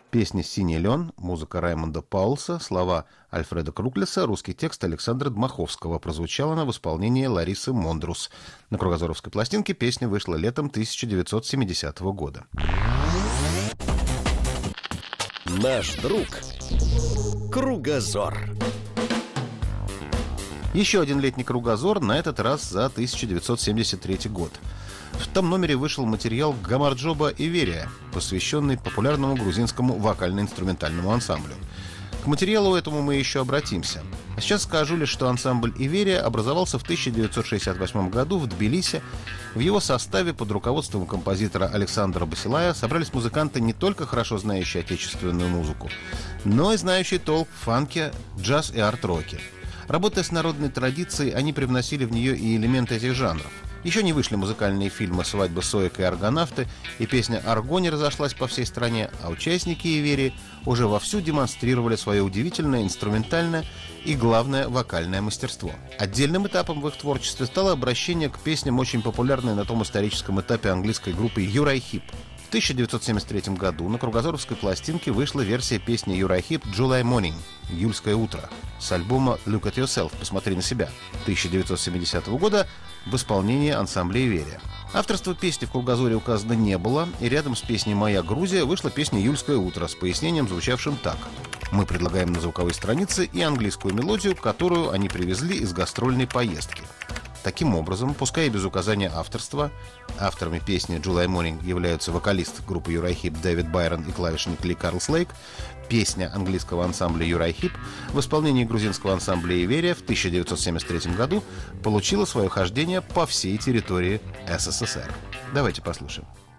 Песня «Синий лен», музыка Раймонда Паулса, слова Альфреда Круклеса, русский текст Александра Дмаховского. Прозвучала она в исполнении Ларисы Мондрус. На кругозоровской пластинке песня вышла летом 1970 года. Наш друг Кругозор. Еще один летний кругозор, на этот раз за 1973 год. В том номере вышел материал Гамарджоба Иверия, посвященный популярному грузинскому вокально-инструментальному ансамблю. К материалу этому мы еще обратимся. А сейчас скажу лишь, что ансамбль Иверия образовался в 1968 году в Тбилиси. В его составе под руководством композитора Александра Басилая собрались музыканты, не только хорошо знающие отечественную музыку, но и знающие толк в фанке, джаз и арт-роке. Работая с народной традицией, они привносили в нее и элементы этих жанров. Еще не вышли музыкальные фильмы «Свадьба Соек» и «Аргонавты», и песня «Арго» не разошлась по всей стране, а участники Иверии уже вовсю демонстрировали свое удивительное инструментальное и, главное, вокальное мастерство. Отдельным этапом в их творчестве стало обращение к песням, очень популярной на том историческом этапе английской группы «Юрай Хип». В 1973 году на кругозоровской пластинке вышла версия песни Юрай Хип «July Morning» — «Июльское утро» с альбома «Look at Yourself» — «Посмотри на себя» 1970 года в исполнении ансамбля Иверия. Авторство песни в кругозоре указано не было, и рядом с песней «Моя Грузия» вышла песня «Июльское утро» с пояснением, звучавшим так. Мы предлагаем на звуковой странице и английскую мелодию, которую они привезли из гастрольной поездки. Таким образом, пускай и без указания авторства, авторами песни «July Morning» являются вокалист группы Юрай Хип Дэвид Байрон и клавишник Ли Карлс Лейк, песня английского ансамбля Юрай Хип в исполнении грузинского ансамбля Иверия в 1973 году получила свое хождение по всей территории СССР. Давайте послушаем.